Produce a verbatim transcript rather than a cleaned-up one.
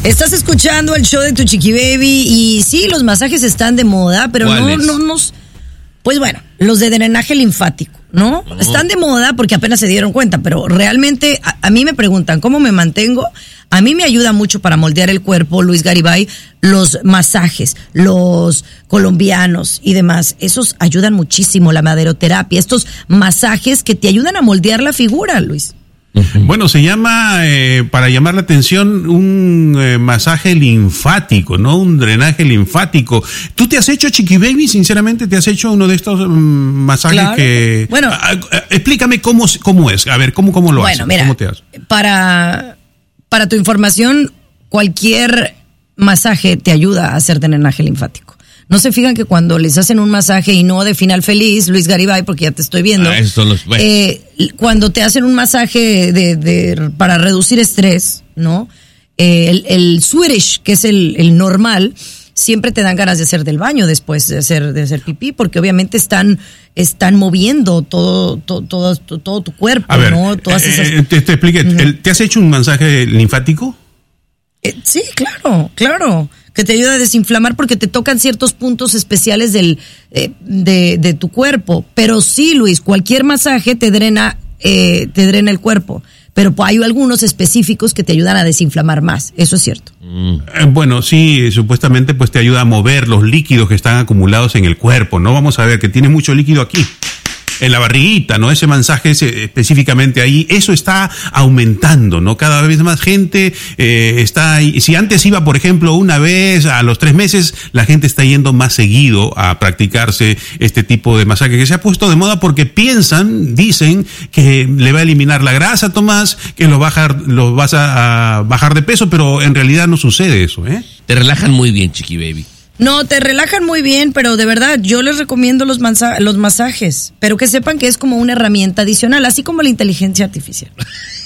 Estás escuchando el show de Tu Chiqui Baby y sí, los masajes están de moda, pero no, no nos... Pues bueno, los de drenaje linfático, ¿no? Oh. Están de moda porque apenas se dieron cuenta, pero realmente a, a mí me preguntan cómo me mantengo. A mí me ayuda mucho para moldear el cuerpo, Luis Garibay, los masajes, los colombianos y demás. Esos ayudan muchísimo, la maderoterapia, estos masajes que te ayudan a moldear la figura, Luis. Bueno, se llama, eh, para llamar la atención, un eh, masaje linfático, ¿no? Un drenaje linfático. ¿Tú te has hecho, Chiqui Baby, sinceramente, te has hecho uno de estos um, masajes claro. que... Bueno, a, a, explícame cómo, cómo es, a ver, cómo, cómo lo bueno, haces, mira, cómo te haces. Para, para tu información, cualquier masaje te ayuda a hacer drenaje linfático. No se fijan que cuando les hacen un masaje y no de final feliz, Luis Garibay, porque ya te estoy viendo, ah, son los, bueno. eh, cuando te hacen un masaje de, de para reducir estrés, ¿no? Eh, el, el Swedish, que es el, el normal, siempre te dan ganas de hacer del baño después de hacer de hacer pipí, porque obviamente están están moviendo todo todo todo, todo tu cuerpo, a ver, ¿no? Todas esas... eh, te, te explique, uh-huh. ¿te has hecho un masaje linfático? Eh, sí, claro, claro. Que te ayuda a desinflamar porque te tocan ciertos puntos especiales del eh, de, de tu cuerpo. Pero sí, Luis, cualquier masaje te drena, eh, te drena el cuerpo. Pero hay algunos específicos que te ayudan a desinflamar más. Eso es cierto. Mm. Eh, bueno, sí, supuestamente pues te ayuda a mover los líquidos que están acumulados en el cuerpo, ¿no? Vamos a ver que tiene mucho líquido aquí. En la barriguita, ¿no? Ese masaje ese, específicamente ahí, eso está aumentando, ¿no? Cada vez más gente eh, está ahí. Si antes iba, por ejemplo, una vez a los tres meses, la gente está yendo más seguido a practicarse este tipo de masaje que se ha puesto de moda porque piensan, dicen que le va a eliminar la grasa, Tomás, que lo, bajar, lo vas a, a bajar de peso, pero en realidad no sucede eso, ¿eh? Te relajan muy bien, Chiqui Baby. No, te relajan muy bien, pero de verdad, yo les recomiendo los, masa- los masajes, pero que sepan que es como una herramienta adicional, así como la inteligencia artificial.